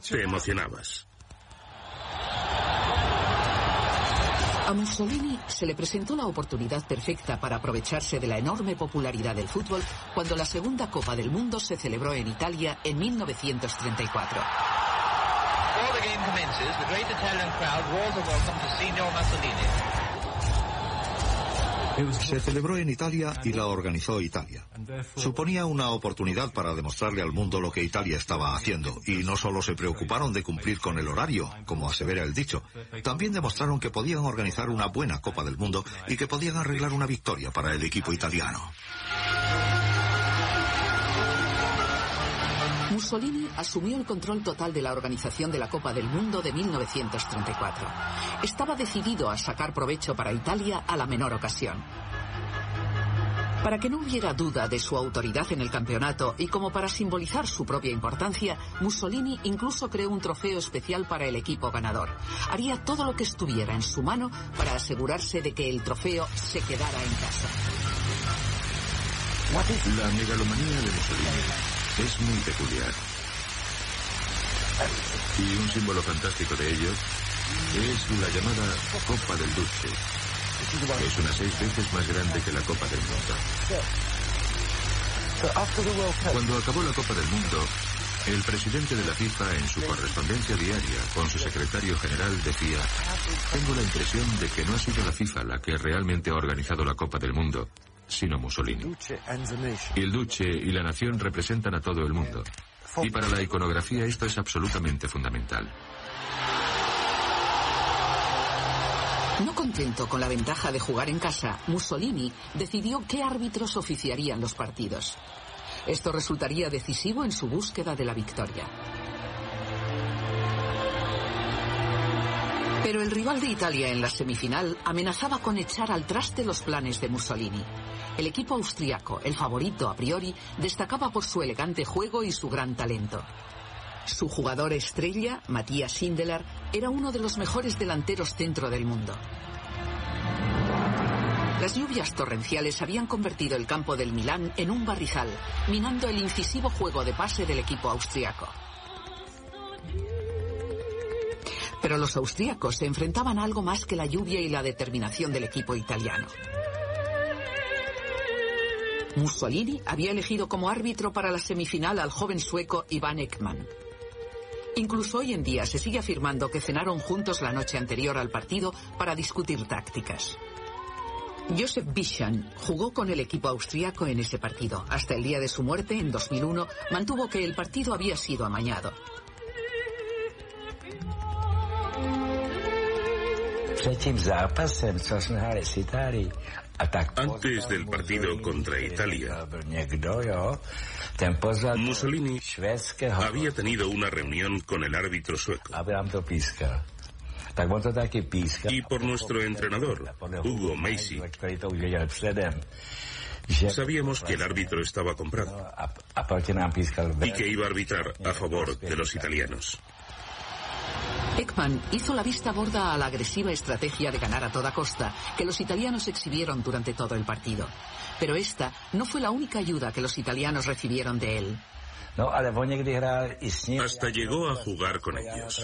Te emocionabas. A Mussolini se le presentó la oportunidad perfecta para aprovecharse de la enorme popularidad del fútbol cuando la segunda Copa del Mundo se celebró en Italia en 1934. Before the game commences, the great Italian crowd roars a welcome to Signor Mussolini. Se celebró en Italia y la organizó Italia. Suponía una oportunidad para demostrarle al mundo lo que Italia estaba haciendo, y no solo se preocuparon de cumplir con el horario, como asevera el dicho, también demostraron que podían organizar una buena Copa del Mundo y que podían arreglar una victoria para el equipo italiano. Mussolini asumió el control total de la organización de la Copa del Mundo de 1934. Estaba decidido a sacar provecho para Italia a la menor ocasión. Para que no hubiera duda de su autoridad en el campeonato y como para simbolizar su propia importancia, Mussolini incluso creó un trofeo especial para el equipo ganador. Haría todo lo que estuviera en su mano para asegurarse de que el trofeo se quedara en casa. La megalomanía de Mussolini es muy peculiar. Y un símbolo fantástico de ello es la llamada Copa del Duce. Es unas 6 veces más grande que la Copa del Mundo. Cuando acabó la Copa del Mundo, el presidente de la FIFA en su correspondencia diaria con su secretario general decía: tengo la impresión de que no ha sido la FIFA la que realmente ha organizado la Copa del Mundo, sino Mussolini. El Duce y la nación representan a todo el mundo. Y para la iconografía esto es absolutamente fundamental. No contento con la ventaja de jugar en casa, Mussolini decidió qué árbitros oficiarían los partidos. Esto resultaría decisivo en su búsqueda de la victoria. Pero el rival de Italia en la semifinal amenazaba con echar al traste los planes de Mussolini. El equipo austriaco, el favorito a priori, destacaba por su elegante juego y su gran talento. Su jugador estrella, Matthias Sindelar, era uno de los mejores delanteros centro del mundo. Las lluvias torrenciales habían convertido el campo del Milán en un barrizal, minando el incisivo juego de pase del equipo austriaco. Pero los austríacos se enfrentaban a algo más que la lluvia y la determinación del equipo italiano. Mussolini había elegido como árbitro para la semifinal al joven sueco Ivan Ekman. Incluso hoy en día se sigue afirmando que cenaron juntos la noche anterior al partido para discutir tácticas. Josef Bischan jugó con el equipo austriaco en ese partido. Hasta el día de su muerte, en 2001, mantuvo que el partido había sido amañado. Antes del partido contra Italia, Mussolini había tenido una reunión con el árbitro sueco. Y por nuestro entrenador, Hugo Meisi, sabíamos que el árbitro estaba comprado y que iba a arbitrar a favor de los italianos. Ekman hizo la vista gorda a la agresiva estrategia de ganar a toda costa que los italianos exhibieron durante todo el partido. Pero esta no fue la única ayuda que los italianos recibieron de él. Hasta llegó a jugar con ellos.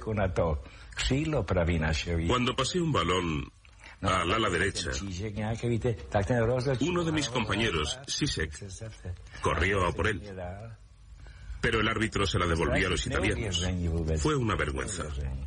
Cuando pasé un balón al ala derecha, uno de mis compañeros, Sisek, corrió a por él. Pero el árbitro se la devolvió a los italianos. Fue una vergüenza.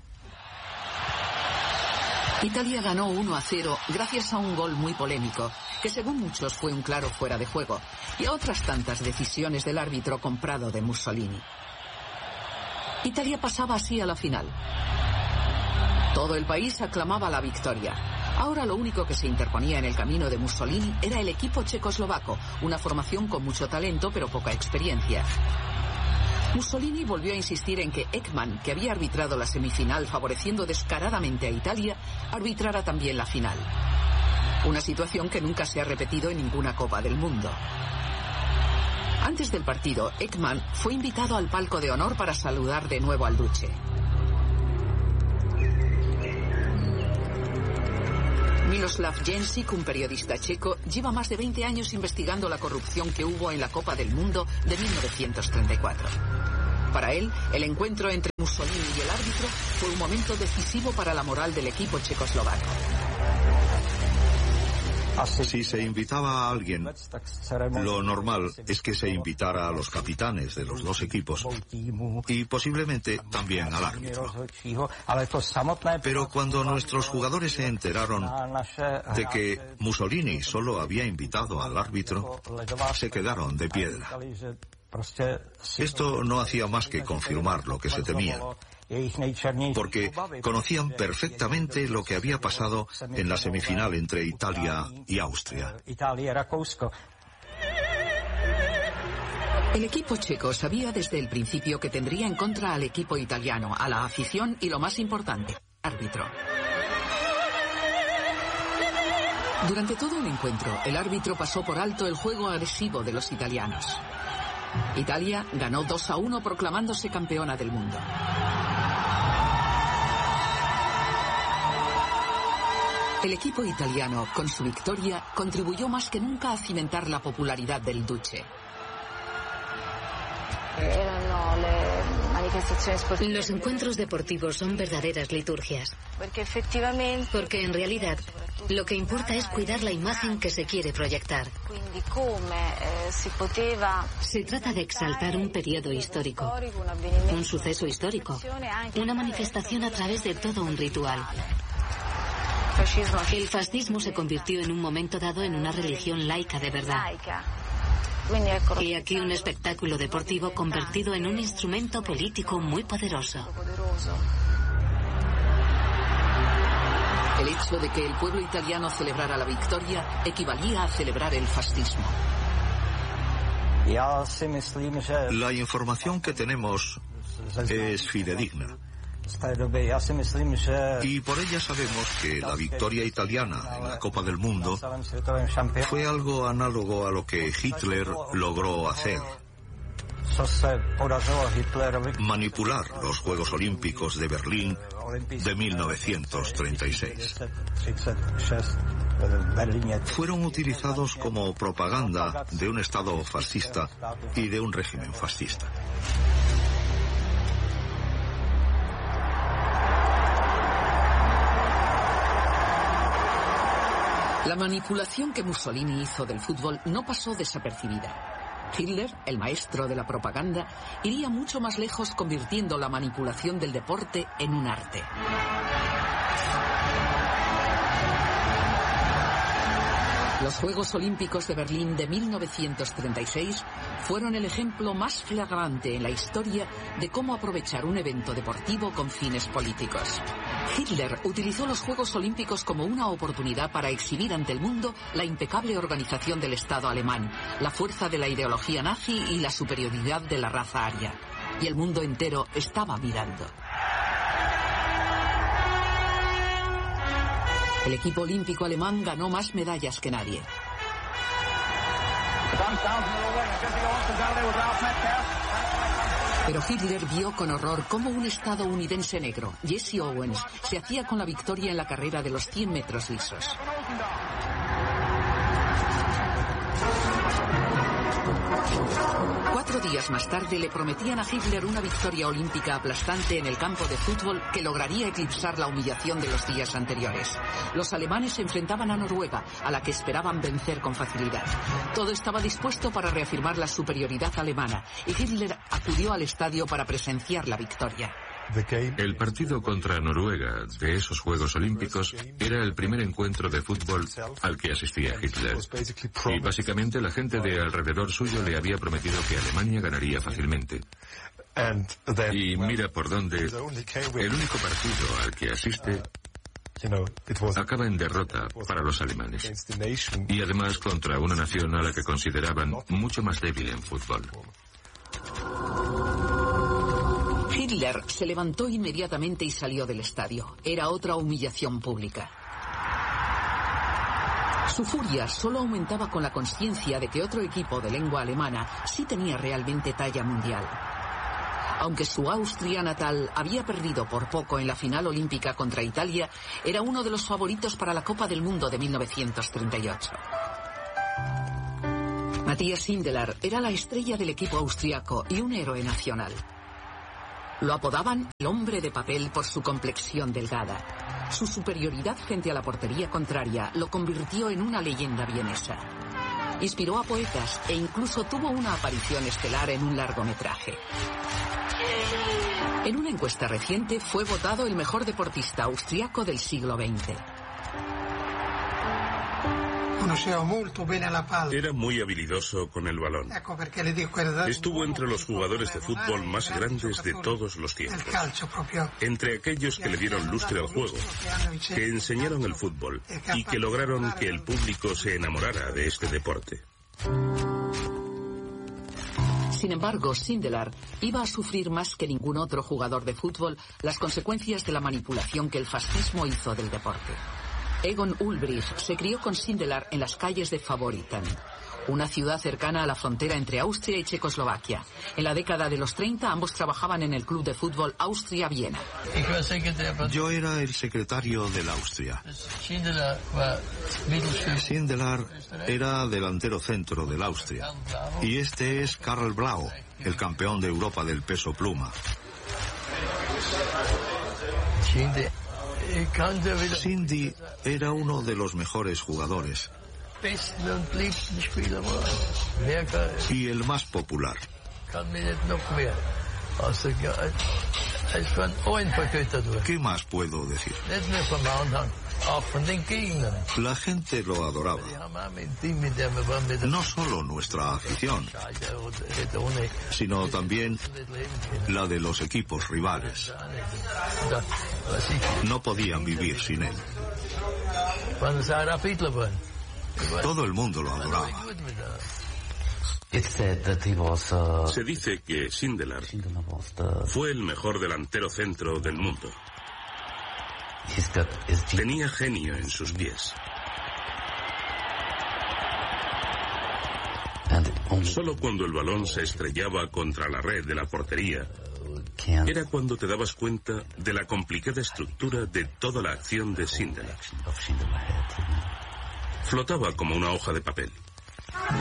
Italia ganó 1-0 gracias a un gol muy polémico, que según muchos fue un claro fuera de juego, y a otras tantas decisiones del árbitro comprado de Mussolini. Italia pasaba así a la final. Todo el país aclamaba la victoria. Ahora lo único que se interponía en el camino de Mussolini era el equipo checoslovaco, una formación con mucho talento pero poca experiencia. Mussolini volvió a insistir en que Ekman, que había arbitrado la semifinal favoreciendo descaradamente a Italia, arbitrara también la final. Una situación que nunca se ha repetido en ninguna Copa del Mundo. Antes del partido, Ekman fue invitado al palco de honor para saludar de nuevo al Duce. Miroslav Jenčík, un periodista checo, lleva más de 20 años investigando la corrupción que hubo en la Copa del Mundo de 1934. Para él, el encuentro entre Mussolini y el árbitro fue un momento decisivo para la moral del equipo checoslovaco. Si se invitaba a alguien, lo normal es que se invitara a los capitanes de los dos equipos y posiblemente también al árbitro. Pero cuando nuestros jugadores se enteraron de que Mussolini solo había invitado al árbitro, se quedaron de piedra. Esto no hacía más que confirmar lo que se temía, porque conocían perfectamente lo que había pasado en la semifinal entre Italia y Austria. El equipo checo sabía desde el principio que tendría en contra al equipo italiano, a la afición y, lo más importante, al árbitro. Durante todo el encuentro, el árbitro pasó por alto el juego agresivo de los italianos. Italia ganó 2-1 proclamándose campeona del mundo. El equipo italiano, con su victoria, contribuyó más que nunca a cimentar la popularidad del Duce. Los encuentros deportivos son verdaderas liturgias. Porque en realidad lo que importa es cuidar la imagen que se quiere proyectar. Se trata de exaltar un periodo histórico, un suceso histórico, una manifestación a través de todo un ritual. El fascismo se convirtió en un momento dado en una religión laica de verdad. Y aquí un espectáculo deportivo convertido en un instrumento político muy poderoso. El hecho de que el pueblo italiano celebrara la victoria equivalía a celebrar el fascismo. La información que tenemos es fidedigna. Y por ella sabemos que la victoria italiana en la Copa del Mundo fue algo análogo a lo que Hitler logró hacer. Manipular los Juegos Olímpicos de Berlín de 1936. Fueron utilizados como propaganda de un Estado fascista y de un régimen fascista. La manipulación que Mussolini hizo del fútbol no pasó desapercibida. Hitler, el maestro de la propaganda, iría mucho más lejos convirtiendo la manipulación del deporte en un arte. Los Juegos Olímpicos de Berlín de 1936 fueron el ejemplo más flagrante en la historia de cómo aprovechar un evento deportivo con fines políticos. Hitler utilizó los Juegos Olímpicos como una oportunidad para exhibir ante el mundo la impecable organización del Estado alemán, la fuerza de la ideología nazi y la superioridad de la raza aria. Y el mundo entero estaba mirando. El equipo olímpico alemán ganó más medallas que nadie. Pero Hitler vio con horror cómo un estadounidense negro, Jesse Owens, se hacía con la victoria en la carrera de los 100 metros lisos. Cuatro días más tarde le prometían a Hitler una victoria olímpica aplastante en el campo de fútbol que lograría eclipsar la humillación de los días anteriores. Los alemanes se enfrentaban a Noruega, a la que esperaban vencer con facilidad. Todo estaba dispuesto para reafirmar la superioridad alemana y Hitler acudió al estadio para presenciar la victoria. El partido contra Noruega de esos Juegos Olímpicos era el primer encuentro de fútbol al que asistía Hitler. Y básicamente la gente de alrededor suyo le había prometido que Alemania ganaría fácilmente. Y mira por dónde el único partido al que asiste acaba en derrota para los alemanes. Y además contra una nación a la que consideraban mucho más débil en fútbol. Hitler se levantó inmediatamente y salió del estadio. Era otra humillación pública. Su furia solo aumentaba con la consciencia de que otro equipo de lengua alemana sí tenía realmente talla mundial. Aunque su Austria natal había perdido por poco en la final olímpica contra Italia, era uno de los favoritos para la Copa del Mundo de 1938. Matthias Sindelar era la estrella del equipo austriaco y un héroe nacional. Lo apodaban el hombre de papel por su complexión delgada. Su superioridad frente a la portería contraria lo convirtió en una leyenda vienesa. Inspiró a poetas e incluso tuvo una aparición estelar en un largometraje. En una encuesta reciente fue votado el mejor deportista austriaco del siglo XX. Era muy habilidoso con el balón. Estuvo entre los jugadores de fútbol más grandes de todos los tiempos. Entre aquellos que le dieron lustre al juego, que enseñaron el fútbol y que lograron que el público se enamorara de este deporte. Sin embargo, Sindelar iba a sufrir más que ningún otro jugador de fútbol las consecuencias de la manipulación que el fascismo hizo del deporte. Egon Ulbricht se crió con Sindelar en las calles de Favoritan, una ciudad cercana a la frontera entre Austria y Checoslovaquia. En la década de los 30 ambos trabajaban en el club de fútbol Austria-Viena. Yo era el secretario del Austria. Sindelar era delantero centro del Austria. Y este es Karl Blau, el campeón de Europa del peso pluma. Cindy era uno de los mejores jugadores y el más popular. ¿Qué más puedo decir? La gente lo adoraba. No solo nuestra afición, sino también la de los equipos rivales. No podían vivir sin él. Todo el mundo lo adoraba. Se dice que Sindelar fue el mejor delantero centro del mundo. Tenía genio en sus pies. Solo cuando el balón se estrellaba contra la red de la portería era cuando te dabas cuenta de la complicada estructura de toda la acción de Sindelar. Flotaba como una hoja de papel.